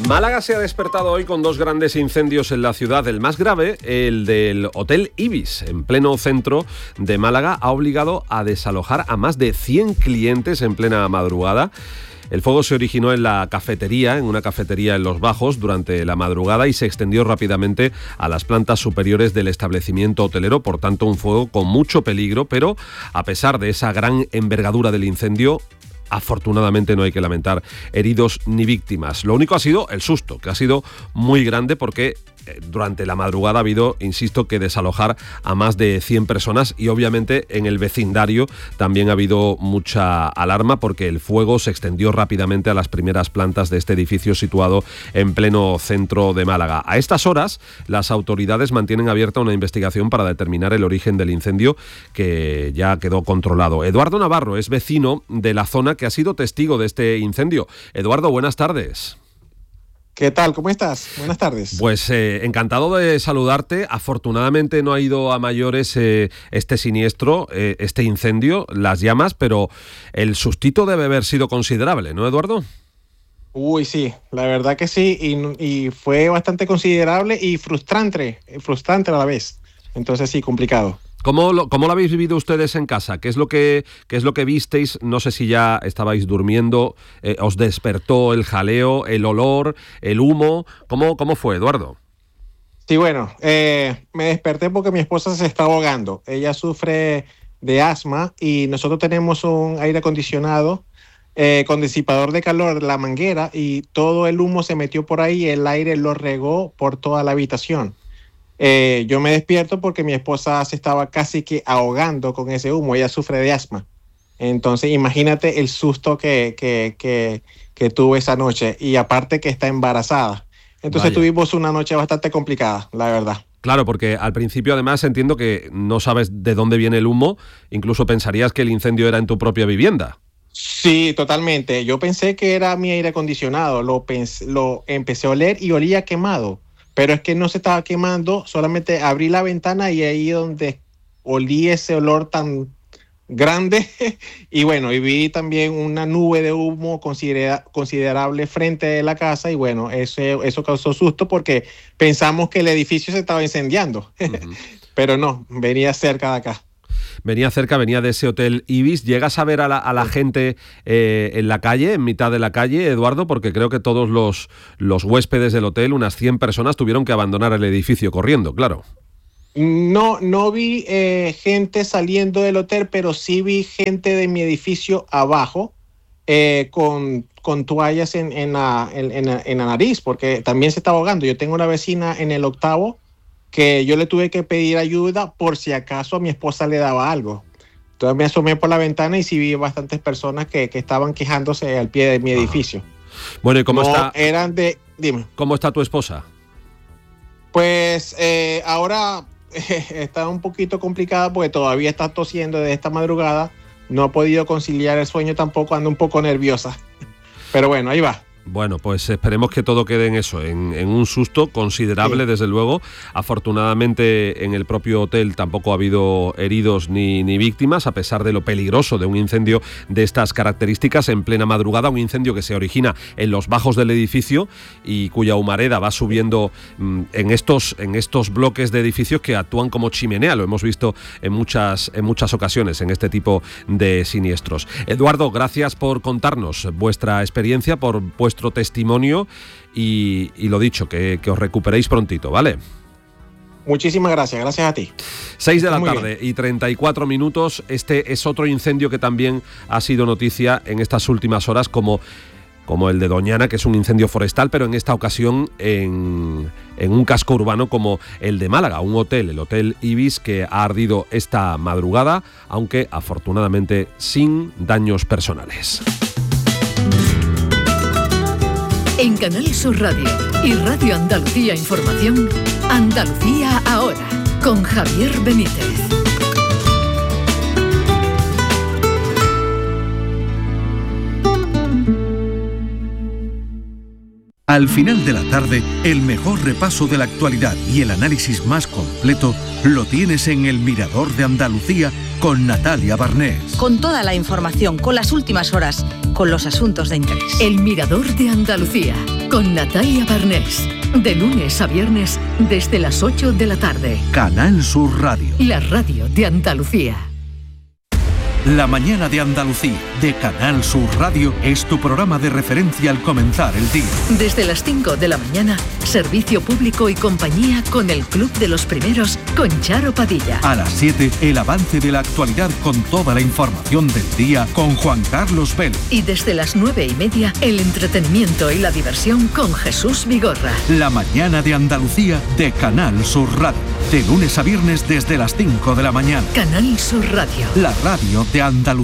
Málaga se ha despertado hoy con dos grandes incendios en la ciudad. El más grave, el del Hotel Ibis, en pleno centro de Málaga, ha obligado a desalojar a más de 100 clientes en plena madrugada. El fuego se originó en la cafetería, en una cafetería en Los Bajos, durante la madrugada y se extendió rápidamente a las plantas superiores del establecimiento hotelero. Por tanto, un fuego con mucho peligro, pero a pesar de esa gran envergadura del incendio, afortunadamente no hay que lamentar heridos ni víctimas. Lo único ha sido el susto, que ha sido muy grande porque durante la madrugada ha habido, insisto, que desalojar a más de 100 personas y obviamente en el vecindario también ha habido mucha alarma porque el fuego se extendió rápidamente a las primeras plantas de este edificio situado en pleno centro de Málaga. A estas horas, las autoridades mantienen abierta una investigación para determinar el origen del incendio, que ya quedó controlado. Eduardo Navarro es vecino de la zona que ha sido testigo de este incendio. Eduardo, buenas tardes. ¿Qué tal? ¿Cómo estás? Buenas tardes. Pues encantado de saludarte. Afortunadamente no ha ido a mayores este siniestro, este incendio, las llamas, pero el sustito debe haber sido considerable, ¿no, Eduardo? Uy, sí, la verdad que sí, y fue bastante considerable y frustrante a la vez. Entonces sí, complicado. ¿Cómo lo habéis vivido ustedes en casa? ¿Qué es lo que visteis? No sé si ya estabais durmiendo, os despertó el jaleo, el olor, el humo. ¿Cómo fue, Eduardo? Sí, bueno, me desperté porque mi esposa se está ahogando. Ella sufre de asma y nosotros tenemos un aire acondicionado con disipador de calor, la manguera, y todo el humo se metió por ahí y el aire lo regó por toda la habitación. Yo me despierto porque mi esposa se estaba casi que ahogando con ese humo. Ella sufre de asma. Entonces, imagínate el susto que tuve esa noche. Y aparte que está embarazada. Entonces, tuvimos una noche bastante complicada, la verdad. Claro, porque al principio además entiendo que no sabes de dónde viene el humo. Incluso pensarías que el incendio era en tu propia vivienda. Sí, totalmente. Yo pensé que era mi aire acondicionado. Lo empecé a oler y olía quemado. Pero es que no se estaba quemando, solamente abrí la ventana y ahí donde olí ese olor tan grande y bueno, y vi también una nube de humo considerable frente de la casa y bueno, eso causó susto porque pensamos que el edificio se estaba incendiando, pero no, venía cerca de acá. Venía de ese Hotel Ibis. ¿Llegas a ver a la gente en la calle, en mitad de la calle, Eduardo? Porque creo que todos los huéspedes del hotel, unas 100 personas, tuvieron que abandonar el edificio corriendo, claro. No vi gente saliendo del hotel, pero sí vi gente de mi edificio abajo con toallas en la nariz, porque también se estaba ahogando. Yo tengo una vecina en el 8º que yo le tuve que pedir ayuda por si acaso a mi esposa le daba algo. Entonces me asomé por la ventana y sí vi bastantes personas que estaban quejándose al pie de mi edificio. Bueno, ¿y cómo está? Dime. ¿Cómo está tu esposa? Pues ahora está un poquito complicada porque todavía está tosiendo desde esta madrugada. No ha podido conciliar el sueño tampoco, anda un poco nerviosa. Pero bueno, ahí va. Bueno, pues esperemos que todo quede en eso, en un susto considerable, sí. Desde luego. Afortunadamente en el propio hotel tampoco ha habido heridos ni víctimas, a pesar de lo peligroso de un incendio de estas características en plena madrugada, un incendio que se origina en los bajos del edificio y cuya humareda va subiendo en estos bloques de edificios que actúan como chimenea. Lo hemos visto en muchas ocasiones en este tipo de siniestros. Eduardo, gracias por contarnos vuestra experiencia, por vuestro testimonio y lo dicho, que os recuperéis prontito, ¿vale? Muchísimas gracias a ti. 6 de la tarde y 34 minutos. Este es otro incendio que también ha sido noticia en estas últimas horas, como el de Doñana, que es un incendio forestal, pero en esta ocasión en un casco urbano como el de Málaga, un hotel, el Hotel Ibis, que ha ardido esta madrugada, aunque afortunadamente sin daños personales. En Canal Sur Radio y Radio Andalucía Información, Andalucía Ahora, con Javier Benítez. Al final de la tarde, el mejor repaso de la actualidad y el análisis más completo lo tienes en El Mirador de Andalucía con Natalia Barnés. Con toda la información, con las últimas horas, con los asuntos de interés. El Mirador de Andalucía, con Natalia Barnés. De lunes a viernes desde las 8 de la tarde. Canal Sur Radio. La radio de Andalucía. La mañana de Andalucía, de Canal Sur Radio, es tu programa de referencia al comenzar el día. Desde las 5 de la mañana, servicio público y compañía con el Club de los Primeros, con Charo Padilla. A las 7, el avance de la actualidad con toda la información del día con Juan Carlos Vélez. Y desde las 9:30, el entretenimiento y la diversión con Jesús Vigorra. La mañana de Andalucía, de Canal Sur Radio. De lunes a viernes desde las 5 de la mañana. Canal Sur Radio. La radio de Andalucía.